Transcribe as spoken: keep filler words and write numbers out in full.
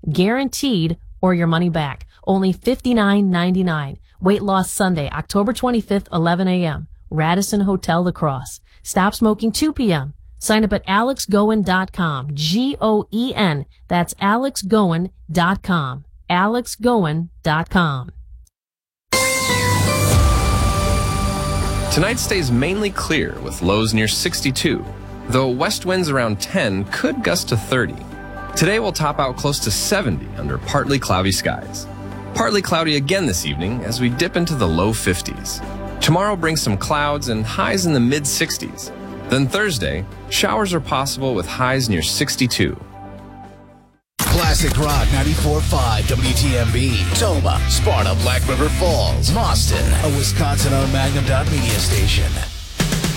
guaranteed, or your money back. Only fifty-nine ninety-nine. Weight Loss Sunday, October twenty-fifth, eleven a.m. Radisson Hotel La Crosse. Stop smoking two p.m. Sign up at alex goen dot com. G O E N. That's alex goen dot com. alex goen dot com. Tonight stays mainly clear with lows near sixty-two, though west winds around ten could gust to thirty. Today will top out close to seventy under partly cloudy skies. Partly cloudy again this evening as we dip into the low fifties. Tomorrow brings some clouds and highs in the mid sixties. Then Thursday, showers are possible with highs near sixty-two. Classic Rock ninety-four point five W T M B, Toma, Sparta, Black River Falls, Boston, a Wisconsin-owned Magnum Dot Media station.